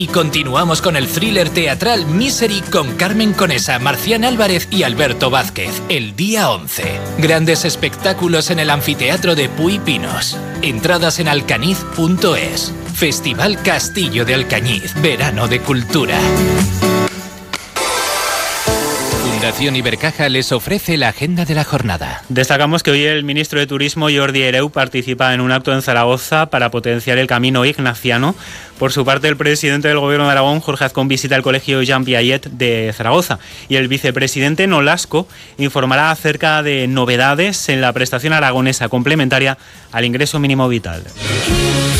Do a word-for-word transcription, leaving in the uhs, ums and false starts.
Y continuamos con el thriller teatral Misery con Carmen Conesa, Marcián Álvarez y Alberto Vázquez. El día once. Grandes espectáculos en el anfiteatro de Puy Pinos. Entradas en alcaniz punto es. Festival Castillo de Alcañiz. Verano de cultura. Fundación Ibercaja les ofrece la agenda de la jornada. Destacamos que hoy el ministro de Turismo, Jordi Hereu, participa en un acto en Zaragoza para potenciar el camino ignaciano. Por su parte, el presidente del Gobierno de Aragón, Jorge Azcón, visita el colegio Jean Piaget de Zaragoza. Y el vicepresidente Nolasco informará acerca de novedades en la prestación aragonesa complementaria al ingreso mínimo vital.